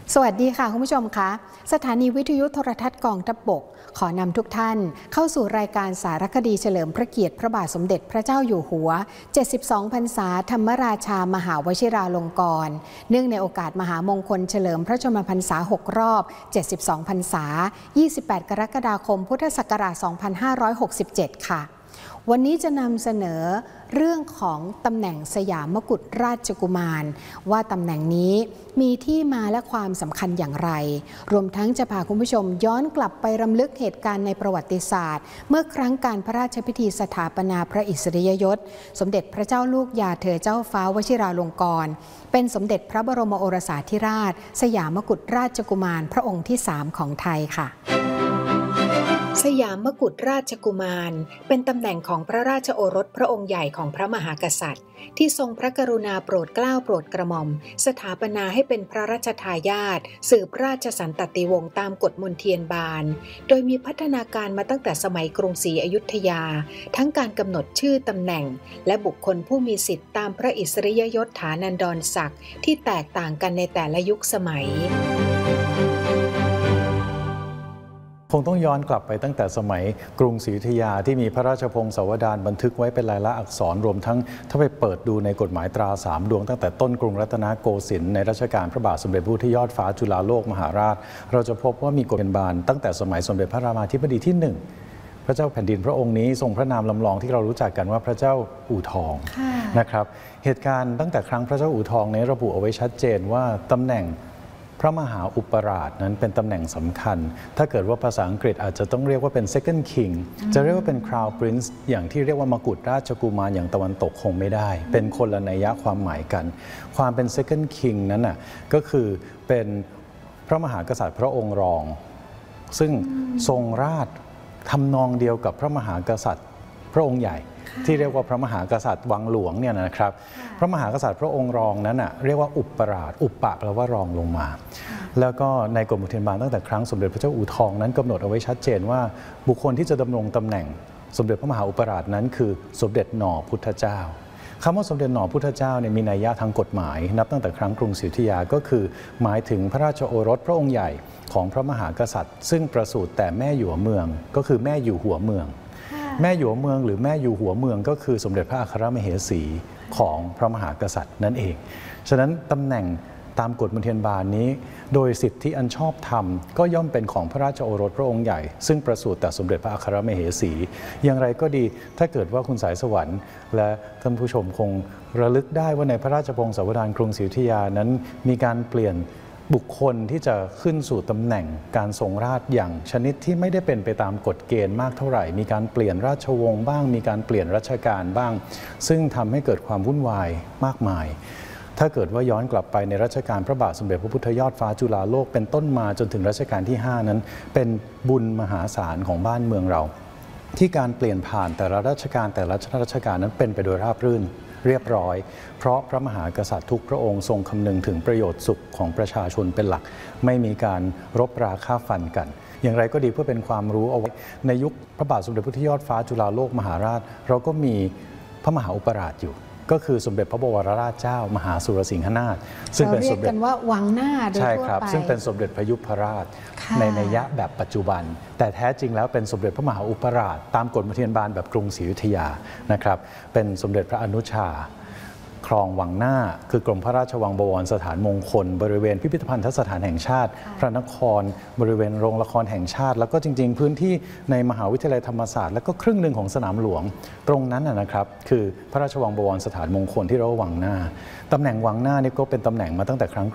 สวัสดีค่ะคุณผู้ชมคะสถานีวิทยุโทรทัศน์กองทัพบกขอนำทุกท่านเข้าสู่รายการสารคดีเฉลิมพระเกียรติพระบาทสมเด็จพระเจ้าอยู่หัว72พรรษาธรรมราชามหาวชิราลงกรณ์เนื่องในโอกาสมหามงคลเฉลิมพระชนมพรรษา6รอบ72พรรษา28กรกฎาคมพุทธศักราช2567ค่ะวันนี้จะนำเสนอเรื่องของตำแหน่งสยามกุฎราชกุมารว่าตำแหน่งนี้มีที่มาและความสำคัญอย่างไรรวมทั้งจะพาคุณผู้ชมย้อนกลับไปรำลึกเหตุการณ์ในประวัติศาสตร์เมื่อครั้งการพระราชพิธีสถาปนาพระอิสริยยศสมเด็จพระเจ้าลูกยาเธอเจ้าฟ้าวชิราลงกรณ์เป็นสมเด็จพระบรมโอรสาธิราชสยามกุฎราชกุมารพระองค์ที่3ของไทยค่ะสยามกุฎราชกุมารเป็นตำแหน่งของพระราชโอรสพระองค์ใหญ่ของพระมหากษัตริย์ที่ทรงพระกรุณาโปรดเกล้าโปรดกระหม่อมสถาปนาให้เป็นพระราชทายาทสืบราชสันตติวงศ์ตามกฎมนเทียนบานโดยมีพัฒนาการมาตั้งแต่สมัยกรุงศรีอยุธยาทั้งการกำหนดชื่อตำแหน่งและบุคคลผู้มีสิทธิ์ตามพระอิสริยยศฐานันดรศักดิ์ที่แตกต่างกันในแต่ละยุคสมัยคงต้องย้อนกลับไปตั้งแต่สมัยกรุงศรีอยุธยาที่มีพระราชพงศาวดารบันทึกไว้เป็นลายลักษณ์อักษรรวมทั้งถ้าไปเปิดดูในกฎหมายตรา3 ดวงตั้งแต่ต้นกรุงรัตนโกสินทร์ในรัชกาลพระบาทสมเด็จพระพุทธยอดฟ้าจุฬาโลกมหาราชเราจะพบว่ามีกฎเป็นบานตั้งแต่สมัยสมเด็จพระรามาธิบดีที่1พระเจ้าแผ่นดินพระองค์นี้ทรงพระนามลำลองที่เรารู้จักกันว่าพระเจ้าอู่ทองนะครับเหตุการณ์ตั้งแต่ครั้งพระเจ้าอู่ทองนี้ระบุเอาไว้ชัดเจนว่าตำแหน่งพระมหาอุปราชนั้นเป็นตำแหน่งสำคัญถ้าเกิดว่าภาษาอังกฤษอาจจะต้องเรียกว่าเป็น second king จะเรียกว่าเป็น crown prince อย่างที่เรียกว่ามกุฎราชกุมารอย่างตะวันตกคงไม่ได้เป็นคนละนัยยะความหมายกันความเป็น second king นั้นน่ะก็คือเป็นพระมหากษัตริย์พระองค์รองซึ่งทรงราชทำนองเดียวกับพระมหากษัตริย์พระองค์ใหญ่ที่เรียกว่าพระมหากษัตริย์วังหลวงเนี่ยนะครับพระมหากษัตริย์พระองค์รองนั้นน่ะเรียกว่าอุปราชอุปปะแปลว่ารองลงมาแล้วก็ในกฎมนเทียนบานตั้งแต่ครั้งสมเด็จพระเจ้าอู่ทองนั้นกำหนดเอาไว้ชัดเจนว่าบุคคลที่จะดำรงตำแหน่งสมเด็จพระมหาอุปราชนั้นคือสมเด็จหน่อพุทธเจ้าคำว่าสมเด็จหน่อพุทธเจ้าเนี่ยมีนัยยะทางกฎหมายนับตั้งแต่ครั้งกรุงศรีอยุธยาก็คือหมายถึงพระราชโอรสพระองค์ใหญ่ของพระมหากษัตริย์ซึ่งประสูติแต่แม่อยู่เมืองก็คือแม่อยู่หัวเมืองแม่อยู่เมืองหรือแม่อยู่หัวเมืองก็คือสมเด็จพระอัครมเหสีของพระมหากษัตริย์นั่นเองฉะนั้นตำแหน่งตามกฎมนเทียนบานนี้โดยสิทธิอันชอบธรรมก็ย่อมเป็นของพระราชโอรสพระองค์ใหญ่ซึ่งประสูติแต่สมเด็จพระอัครมเหสีอย่างไรก็ดีถ้าเกิดว่าคุณสายสวรรค์และท่านผู้ชมคงระลึกได้ว่าในพระราชพงศาวดารกรุงศรีอยุธยานั้นมีการเปลี่ยนบุคคลที่จะขึ้นสู่ตำแหน่งการทรงราชอย่างชนิดที่ไม่ได้เป็นไปตามกฎเกณฑ์มากเท่าไหร่มีการเปลี่ยนราชวงศ์บ้างมีการเปลี่ยนรัชกาลบ้างซึ่งทำให้เกิดความวุ่นวายมากมายถ้าเกิดว่าย้อนกลับไปในรัชกาลพระบาทสมเด็จพระพุทธยอดฟ้าจุฬาโลกเป็นต้นมาจนถึงรัชกาลที่5นั้นเป็นบุญมหาศาลของบ้านเมืองเราที่การเปลี่ยนผ่านแต่ละรัชกาลแต่ละรัชกาลนั้นเป็นไปโดยราบรื่นเรียบร้อยเพราะพระมหากษัตริย์ทุกพระองค์ทรงคำนึงถึงประโยชน์สุขของประชาชนเป็นหลักไม่มีการรบราฆ่าฟันกันอย่างไรก็ดีเพื่อเป็นความรู้เอาไว้ในยุคพระบาทสมเด็จพระพุทธยอดฟ้าจุฬาโลกมหาราชเราก็มีพระมหาอุปราชอยู่ก็คือสมเด็จพระบวรราชเจ้ามหาสุรสิงหนาถซึ่งเป็นสมเด็จกันว่าวังหน้าโดยทั่วไปใช่ครับซึ่งเป็นสมเด็จพระยุพราชในนัยยะแบบปัจจุบันแต่แท้จริงแล้วเป็นสมเด็จพระมหาอุปราชตามกฎมนเทียนบานแบบกรุงศรีอยุธยานะครับเป็นสมเด็จพระอนุชาครองวังหน้าคือกรมพระราชวังบวรสถานมงคลบริเวณพิพิธภัณฑสถานแห่งชาติพระนครบริเวณโรงละครแห่งชาติแล้วก็จริงๆพื้นที่ในมหาวิทยาลัยธรรมศาสตร์แล้วก็ครึ่งหนึ่งของสนามหลวงตรงนั้นนะครับคือพระราชวังบวรสถานมงคลที่เราวังหน้าตำแหน่งวังหน้านี่ก็เป็นตำแหน่งมาตั้งแต่ครั้ง